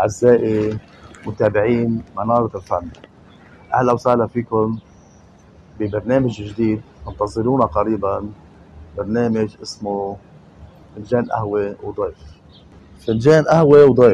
أعزائي متابعين منارة الفن، أهلا وسهلا فيكم ببرنامج جديد. انتظرونا قريبا، برنامج اسمه فنجان قهوة وضيف. فنجان قهوة وضيف.